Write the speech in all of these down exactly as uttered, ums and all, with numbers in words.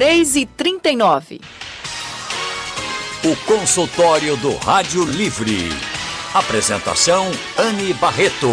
três e trinta e nove. O consultório do Rádio Livre. Apresentação Anne Barreto.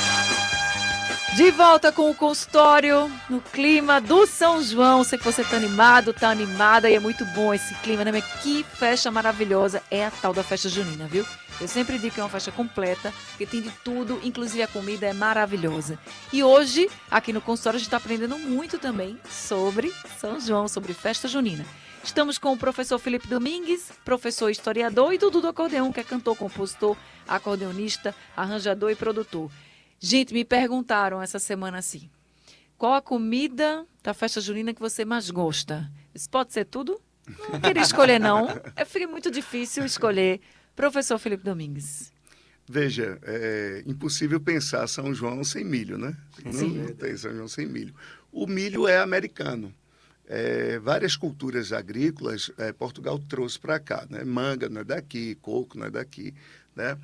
De volta com o consultório no clima do São João. Sei que você está animado, está animada e é muito bom esse clima, né? Mas que festa maravilhosa é a tal da festa junina, viu? Eu sempre digo que é uma festa completa, porque tem de tudo, inclusive a comida é maravilhosa. E hoje, aqui no consultório, a gente está aprendendo muito também sobre São João, sobre festa junina. Estamos com o professor Felipe Domingues, professor historiador, e Dudu do Acordeão, que é cantor, compositor, acordeonista, arranjador e produtor. Gente, me perguntaram essa semana assim, qual a comida da festa junina que você mais gosta? Isso pode ser tudo? Não queria escolher, não. É fica muito difícil escolher. Professor Felipe Domingues. Veja, é impossível pensar São João sem milho, né? Sim. Não tem São João sem milho. O milho é americano. É, várias culturas agrícolas, é, Portugal trouxe para cá, né? Manga não é daqui, coco não é daqui, né?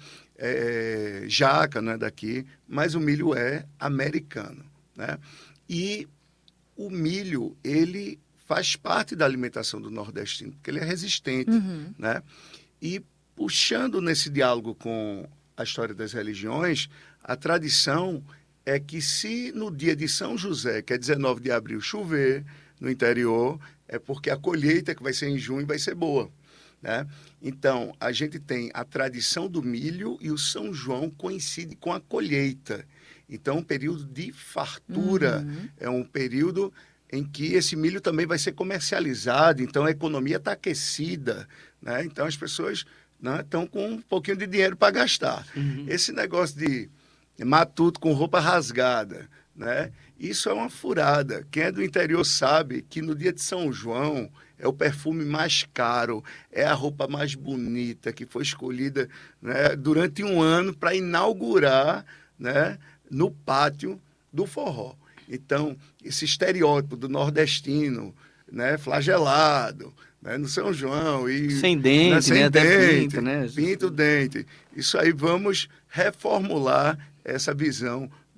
É, jaca não é daqui, mas o milho é americano, né? E o milho, ele faz parte da alimentação do nordestino, porque ele é resistente, Uhum. né? E puxando nesse diálogo com a história das religiões, a tradição é que se no dia de São José, que é dezenove de abril, chover no interior, é porque a colheita, que vai ser em junho, vai ser boa, né? Então, a gente tem a tradição do milho e o São João coincide com a colheita. Então, um período de fartura, Uhum. é um período em que esse milho também vai ser comercializado, então a economia está aquecida, né? Então, as pessoas, né, estão com um pouquinho de dinheiro para gastar. Uhum. Esse negócio de matuto com roupa rasgada, né? Isso é uma furada. Quem é do interior sabe que no dia de São João é o perfume mais caro, é a roupa mais bonita que foi escolhida, né, durante um ano para inaugurar, né, no pátio do forró. Então, esse estereótipo do nordestino, né, flagelado, né, no São João e Sem dente, né, sem né? Até dente, pinta, né? pinta o dente. Isso aí vamos reformular essa visão